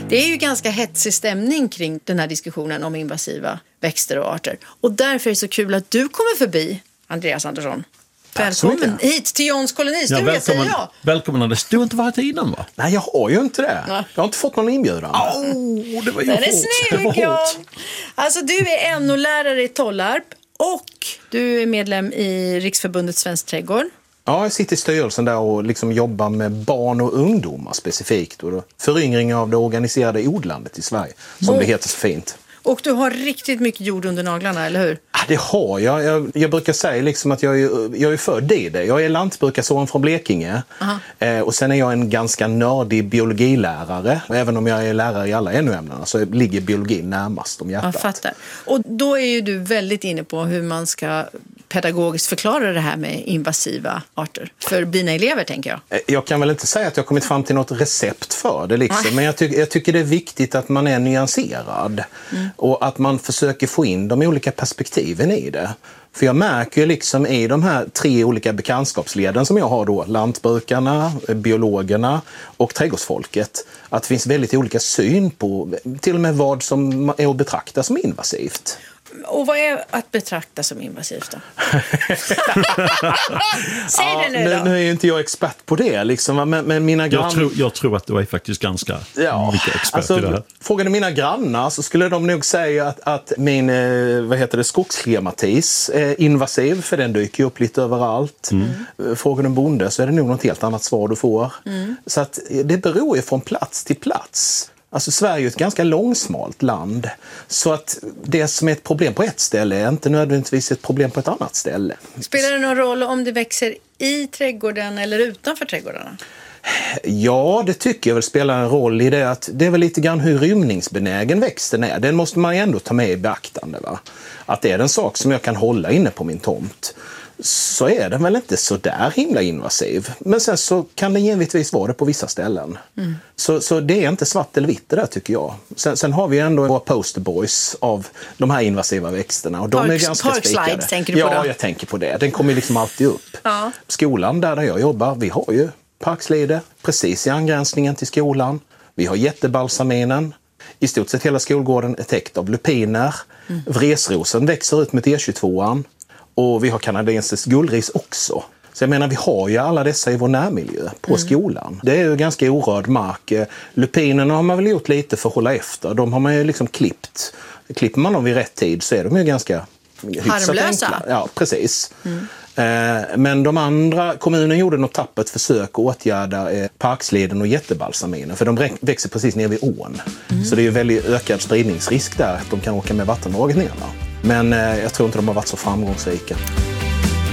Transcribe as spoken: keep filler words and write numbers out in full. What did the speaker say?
Det är ju ganska hetsig stämning kring den här diskussionen om invasiva växter och arter. Och därför är det så kul att du kommer förbi, Andreas Andersson. Välkommen hit till Johns kolonistugga, ja, välkommen, säger jag. Välkommen, Anders. Du har inte varit innan, va? Nej, jag har ju inte det. Nej. Jag har inte fått någon inbjudan. Åh, oh, det var ju Den hårt. är snygg, ja. Alltså, du är N O-lärare i Tollarp och du är medlem i Riksförbundet Svensk trädgård. Ja, jag sitter i styrelsen där och liksom jobbar med barn och ungdomar specifikt. Och föryngring av det organiserade odlandet i Sverige, som oh. det heter så fint. Och du har riktigt mycket jord under naglarna, eller hur? Ja, det har jag. Jag, jag brukar säga liksom att jag är, jag är född i det. Jag är lantbrukarson från Blekinge. Eh, och sen är jag en ganska nördig biologilärare. Och även om jag är lärare i alla N O-ämnena så ligger biologin närmast om hjärtat. Jag fattar. Och då är ju du väldigt inne på hur man ska pedagogiskt förklara det här med invasiva arter. För dina elever, tänker jag. Jag kan väl inte säga att jag kommit fram till något recept för det. Liksom. Men jag, ty- jag tycker det är viktigt att man är nyanserad. Mm. Och att man försöker få in de olika perspektiven i det. För jag märker ju liksom i de här tre olika bekantskapsleden som jag har då, lantbrukarna, biologerna och trädgårdsfolket, att det finns väldigt olika syn på till och med vad som är att betrakta som invasivt. Och vad är att betrakta som invasivt då? Säg ja, det nu då. Nu är ju inte jag expert på det liksom, men, men mina grannar... Jag tror, jag tror att du är faktiskt ganska ja, mycket expert alltså, i det här. Frågar du mina grannar så skulle de nog säga att, att min vad heter det, skogsklimatis är invasiv, för den dyker upp lite överallt. Mm. Frågar du en bonde så är det nog något helt annat svar du får. Mm. Så att det beror ju från plats till plats. Alltså Sverige är ett ganska långsmalt land, så att det som är ett problem på ett ställe är inte nödvändigtvis ett problem på ett annat ställe. Spelar det någon roll om det växer i trädgården eller utanför trädgårdarna? Ja, det tycker jag väl spelar en roll i det, att det är väl lite grann hur rymningsbenägen växten är. Den måste man ju ändå ta med i beaktande, va? Att det är en sak som jag kan hålla inne på min tomt, så är den väl inte så där himla invasiv. Men sen så kan det givetvis vara det på vissa ställen. Mm. Så, så det är inte svart eller vitt det där, tycker jag. Sen, sen har vi ändå våra posterboys av de här invasiva växterna. Och de Park, är ganska Park spikade. Slides, tänker du på Ja, då? jag tänker på det. Den kommer liksom alltid upp. Ja. Skolan där jag jobbar, vi har ju parkslide precis i angränsningen till skolan. Vi har jättebalsaminen. I stort sett hela skolgården är täckt av lupiner. Mm. Vresrosen växer ut med E tjugotvåan. Och vi har kanadensisk guldris också. Så jag menar, vi har ju alla dessa i vår närmiljö på mm. skolan. Det är ju ganska orörd mark. Lupinerna har man väl gjort lite för att hålla efter. De har man ju liksom klippt. Klipper man dem vid rätt tid så är de ju ganska harmlösa. Enkla. Ja, precis. Mm. Men de andra, kommunen gjorde något tappert försök att åtgärda parksleden och jättebalsaminen, för de växer precis ner vid ån. Mm. Så det är ju väldigt ökad spridningsrisk där att de kan åka med vattendraget ner. Men jag tror inte de har varit så framgångsrika.